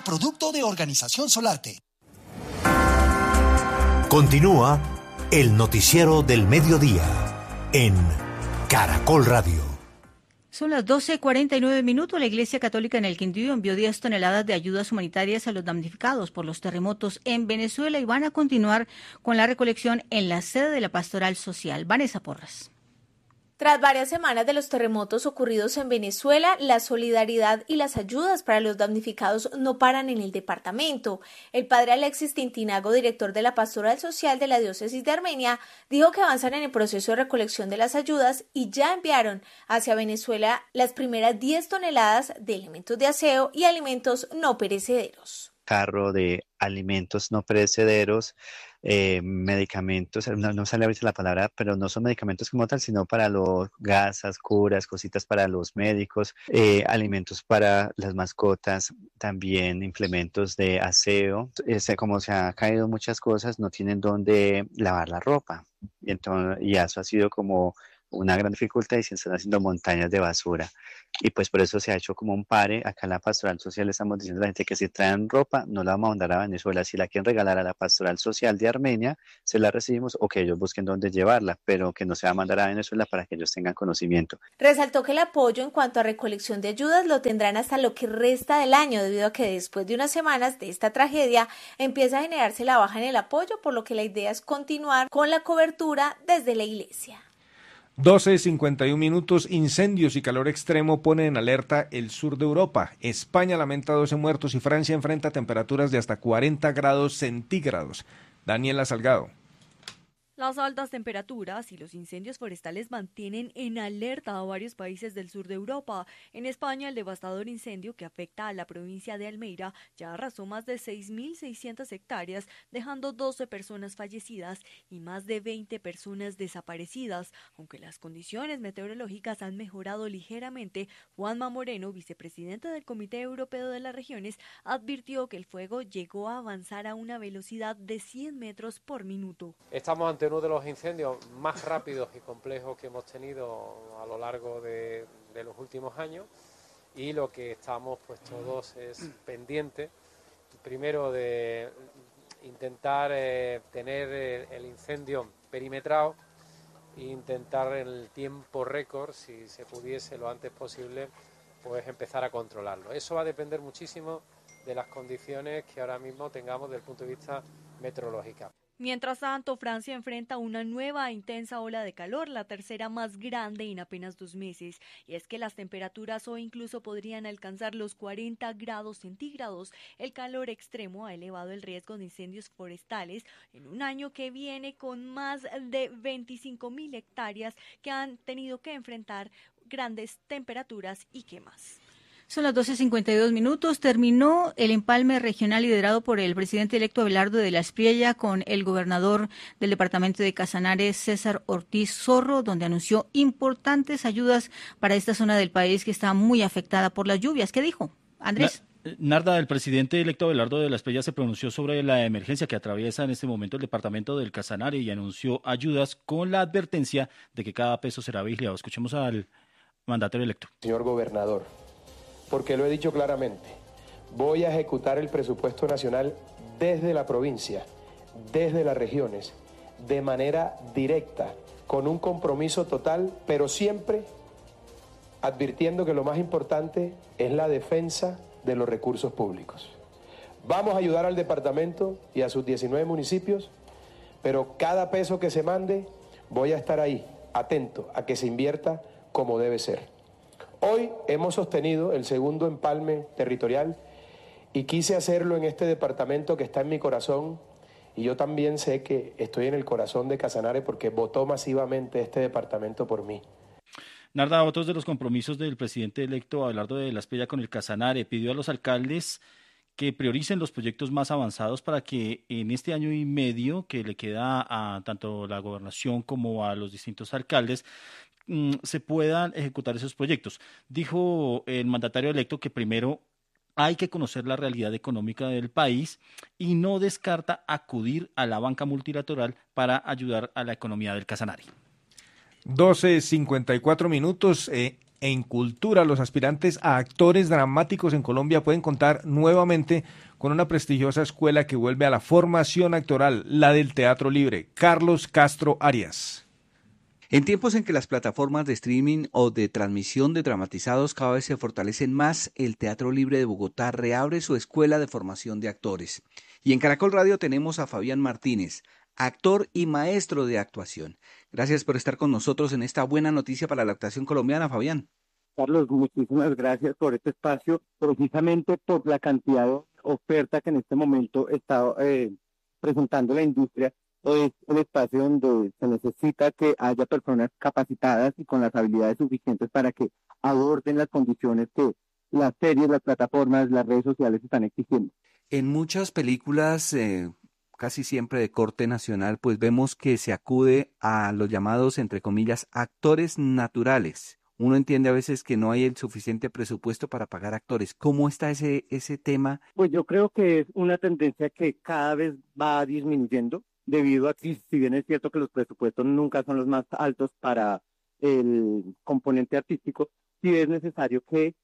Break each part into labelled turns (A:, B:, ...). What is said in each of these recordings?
A: producto de Organización Solarte.
B: Continúa el noticiero del mediodía en Caracol Radio.
C: Son las 12:49. La Iglesia Católica en el Quindío envió 10 toneladas de ayudas humanitarias a los damnificados por los terremotos en Venezuela y van a continuar con la recolección en la sede de la Pastoral Social. Vanessa Porras.
D: Tras varias semanas de los terremotos ocurridos en Venezuela, la solidaridad y las ayudas para los damnificados no paran en el departamento. El padre Alexis Tintinago, director de la Pastoral Social de la Diócesis de Armenia, dijo que avanzan en el proceso de recolección de las ayudas y ya enviaron hacia Venezuela las primeras 10 toneladas de elementos de aseo y alimentos no perecederos.
E: Carro de alimentos no perecederos, medicamentos, no sale ahorita la palabra, pero no son medicamentos como tal, sino para los gasas, curas, cositas para los médicos, alimentos para las mascotas, también implementos de aseo. Como se han caído muchas cosas, no tienen dónde lavar la ropa. Y eso ha sido como una gran dificultad y se están haciendo montañas de basura. Y pues por eso se ha hecho como un pare. Acá en la Pastoral Social le estamos diciendo a la gente que si traen ropa, no la vamos a mandar a Venezuela. Si la quieren regalar a la Pastoral Social de Armenia, se la recibimos o que ellos busquen dónde llevarla, pero que no se va a mandar a Venezuela para que ellos tengan conocimiento.
D: Resaltó que el apoyo en cuanto a recolección de ayudas lo tendrán hasta lo que resta del año, debido a que después de unas semanas de esta tragedia empieza a generarse la baja en el apoyo, por lo que la idea es continuar con la cobertura desde la iglesia.
F: 12:51. Incendios y calor extremo ponen en alerta el sur de Europa. España lamenta 12 muertos y Francia enfrenta temperaturas de hasta 40 grados centígrados. Daniela Salgado.
G: Las altas temperaturas y los incendios forestales mantienen en alerta a varios países del sur de Europa. En España, el devastador incendio que afecta a la provincia de Almería ya arrasó más de 6.600 hectáreas, dejando 12 personas fallecidas y más de 20 personas desaparecidas. Aunque las condiciones meteorológicas han mejorado ligeramente, Juanma Moreno, vicepresidente del Comité Europeo de las Regiones, advirtió que el fuego llegó a avanzar a una velocidad de 100 metros por minuto.
H: Estamos ante uno de los incendios más rápidos y complejos que hemos tenido a lo largo de los últimos años, y lo que estamos pues todos es pendientes, primero de intentar tener el incendio perimetrado e intentar en el tiempo récord, si se pudiese lo antes posible, pues empezar a controlarlo. Eso va a depender muchísimo de las condiciones que ahora mismo tengamos desde el punto de vista meteorológico.
G: Mientras tanto, Francia enfrenta una nueva e intensa ola de calor, la tercera más grande en apenas 2 meses. Y es que las temperaturas hoy incluso podrían alcanzar los 40 grados centígrados. El calor extremo ha elevado el riesgo de incendios forestales en un año que viene con más de 25.000 hectáreas que han tenido que enfrentar grandes temperaturas y quemas.
C: Son las 12:52. Terminó el empalme regional liderado por el presidente electo Abelardo de la Espriella con el gobernador del departamento de Casanare, César Ortiz Zorro, donde anunció importantes ayudas para esta zona del país que está muy afectada por las lluvias. ¿Qué dijo? Andrés.
I: Narda, el presidente electo Abelardo de la Espriella se pronunció sobre la emergencia que atraviesa en este momento el departamento del Casanare y anunció ayudas con la advertencia de que cada peso será vigilado. Escuchemos al mandatario electo.
J: Señor gobernador, porque lo he dicho claramente, voy a ejecutar el presupuesto nacional desde la provincia, desde las regiones, de manera directa, con un compromiso total, pero siempre advirtiendo que lo más importante es la defensa de los recursos públicos. Vamos a ayudar al departamento y a sus 19 municipios, pero cada peso que se mande, voy a estar ahí, atento a que se invierta como debe ser. Hoy hemos sostenido el segundo empalme territorial y quise hacerlo en este departamento que está en mi corazón, y yo también sé que estoy en el corazón de Casanare porque votó masivamente este departamento por mí.
I: Narda, otros de los compromisos del presidente electo Abelardo de la Espriella con el Casanare, pidió a los alcaldes que prioricen los proyectos más avanzados para que en este año y medio que le queda a tanto la gobernación como a los distintos alcaldes se puedan ejecutar esos proyectos. Dijo el mandatario electo que primero hay que conocer la realidad económica del país y no descarta acudir a la banca multilateral para ayudar a la economía del Casanare.
F: 12:54. En cultura, los aspirantes a actores dramáticos en Colombia pueden contar nuevamente con una prestigiosa escuela que vuelve a la formación actoral, la del Teatro Libre. Carlos Castro Arias.
K: En tiempos en que las plataformas de streaming o de transmisión de dramatizados cada vez se fortalecen más, el Teatro Libre de Bogotá reabre su escuela de formación de actores. Y en Caracol Radio tenemos a Fabián Martínez, actor y maestro de actuación. Gracias por estar con nosotros en esta buena noticia para la actuación colombiana, Fabián.
L: Carlos, muchísimas gracias por este espacio, precisamente por la cantidad de oferta que en este momento está presentando la industria. Es el espacio donde se necesita que haya personas capacitadas y con las habilidades suficientes para que aborden las condiciones que las series, las plataformas, las redes sociales están exigiendo.
K: En muchas películas, casi siempre de corte nacional, pues vemos que se acude a los llamados, entre comillas, actores naturales. Uno entiende a veces que no hay el suficiente presupuesto para pagar actores. ¿Cómo está ese tema?
L: Pues yo creo que es una tendencia que cada vez va disminuyendo, debido a que, si bien es cierto que los presupuestos nunca son los más altos para el componente artístico, sí es necesario que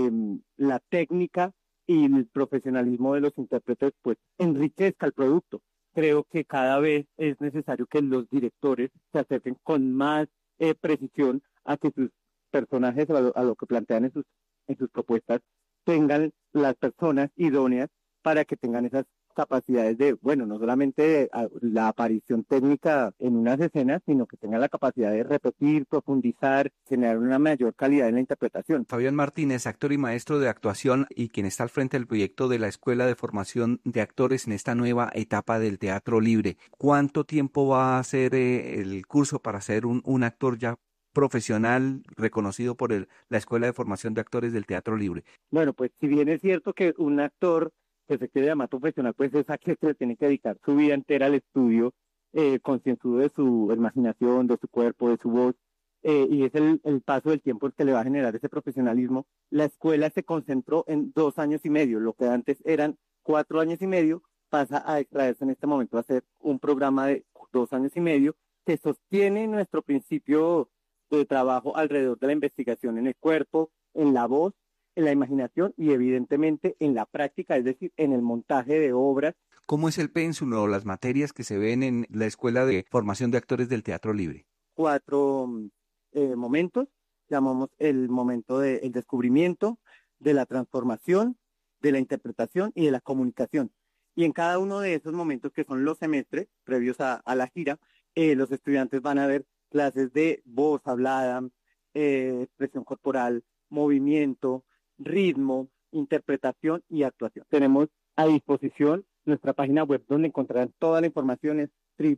L: la técnica y el profesionalismo de los intérpretes pues enriquezca el producto. Creo que cada vez es necesario que los directores se acerquen con más precisión a que sus personajes, a lo que plantean en sus propuestas, tengan las personas idóneas para que tengan esas capacidades de, bueno, no solamente la aparición técnica en unas escenas, sino que tengan la capacidad de repetir, profundizar, generar una mayor calidad en la interpretación.
K: Fabián Martínez, actor y maestro de actuación y quien está al frente del proyecto de la Escuela de Formación de Actores en esta nueva etapa del Teatro Libre. ¿Cuánto tiempo va a ser el curso para ser un actor ya profesional reconocido por la Escuela de Formación de Actores del Teatro Libre?
L: Bueno, pues si bien es cierto que un actor que se quiere llamar profesional, pues es aquel que le tiene que dedicar su vida entera al estudio, concienzudo de su imaginación, de su cuerpo, de su voz, y es el paso del tiempo el que le va a generar ese profesionalismo. La escuela se concentró en 2 años y medio, lo que antes eran 4 años y medio, pasa a extraerse en este momento a ser un programa de 2 años y medio que sostiene nuestro principio de trabajo alrededor de la investigación en el cuerpo, en la voz, en la imaginación y evidentemente en la práctica, es decir, en el montaje de obras.
K: ¿Cómo es el pénsul o las materias que se ven en la Escuela de Formación de Actores del Teatro Libre?
L: 4 momentos, llamamos el momento del descubrimiento, de la transformación, de la interpretación y de la comunicación. Y en cada uno de esos momentos, que son los semestres previos a la gira, los estudiantes van a ver clases de voz hablada, expresión corporal, movimiento, ritmo, interpretación y actuación. Tenemos a disposición nuestra página web donde encontrarán toda la información, es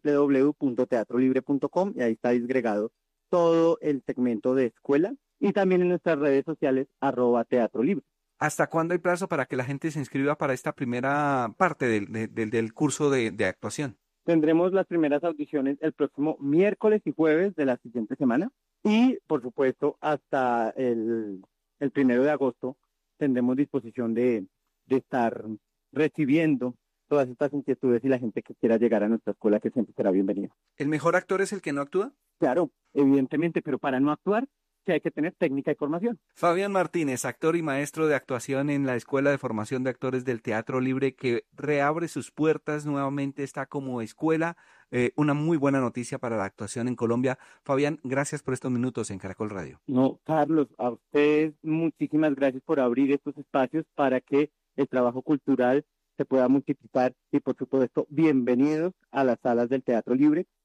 L: www.teatrolibre.com, y ahí está disgregado todo el segmento de escuela, y también en nuestras redes sociales @teatrolibre.
K: ¿Hasta cuándo hay plazo para que la gente se inscriba para esta primera parte del curso de actuación?
L: Tendremos las primeras audiciones el próximo miércoles y jueves de la siguiente semana, y por supuesto hasta el 1 de agosto tendremos disposición de estar recibiendo todas estas inquietudes y la gente que quiera llegar a nuestra escuela, que siempre será bienvenida.
K: ¿El mejor actor es el que no actúa?
L: Claro, evidentemente, pero para no actuar que hay que tener técnica y formación.
K: Fabián Martínez, actor y maestro de actuación en la Escuela de Formación de Actores del Teatro Libre, que reabre sus puertas nuevamente, está como escuela. Una muy buena noticia para la actuación en Colombia. Fabián, gracias por estos minutos en Caracol Radio.
L: No, Carlos, a ustedes muchísimas gracias por abrir estos espacios para que el trabajo cultural se pueda multiplicar, y por supuesto, bienvenidos a las salas del Teatro Libre,